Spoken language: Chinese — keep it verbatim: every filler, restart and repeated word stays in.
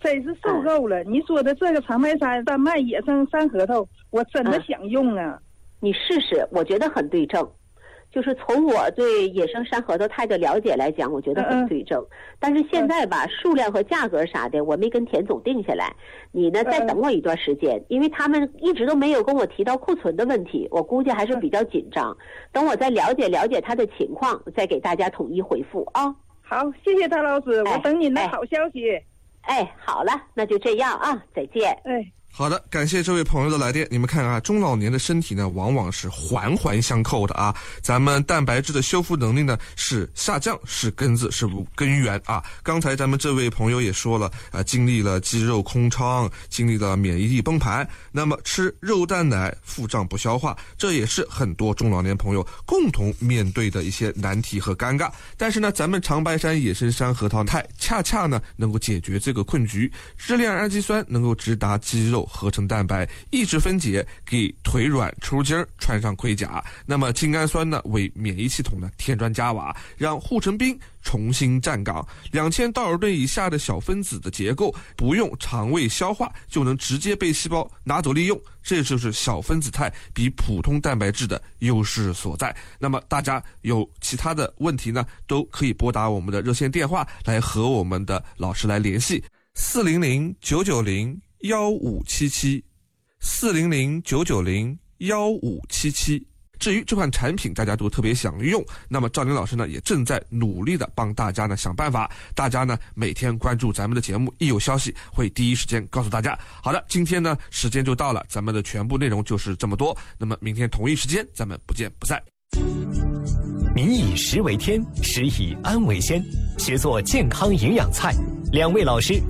真是受够了。嗯、你说的这个长白山丹麦野生山核桃，我真的想用啊。 嗯、你试试，我觉得很对症。就是从我对野生山核桃肽的了解来讲，我觉得很对症。嗯、但是现在吧，嗯、数量和价格啥的，我没跟田总定下来。你呢，再等我一段时间，嗯、因为他们一直都没有跟我提到库存的问题，我估计还是比较紧张。嗯、等我再了解了解他的情况，再给大家统一回复啊。 好，谢谢谭老师，我等你的好消息。 哎，哎好了，那就这样啊，再见。 哎。 好的，感谢这位朋友的来电。你们看啊，中老年的身体呢，往往是环环相扣的啊。咱们蛋白质的修复能力呢是下降，是根子，是根源啊。刚才咱们这位朋友也说了，啊，经历了肌肉空仓，经历了免疫力崩盘，那么吃肉蛋奶腹胀不消化，这也是很多中老年朋友共同面对的一些难题和尴尬。但是呢，咱们长白山野生山核桃肽恰恰呢能够解决这个困局，支链氨基酸能够直达肌肉合成蛋白，抑制分解，给腿软抽筋穿上盔甲。那么精氨酸呢，为免疫系统呢添砖加瓦，让护城兵重新站岗。两千道尔顿以下的小分子的结构，不用肠胃消化就能直接被细胞拿走利用，这就是小分子肽比普通蛋白质的优势所在。那么大家有其他的问题呢，都可以拨打我们的热线电话来和我们的老师来联系，四零零九九零幺五七七，四零零九九零幺五七七。至于这款产品大家都特别想用，那么赵宁老师呢也正在努力的帮大家呢想办法。大家呢每天关注咱们的节目，一有消息会第一时间告诉大家。好的，今天呢时间就到了，咱们的全部内容就是这么多。那么明天同一时间咱们不见不散。 民以食为天，食以安为先，学做健康营养菜。两位老师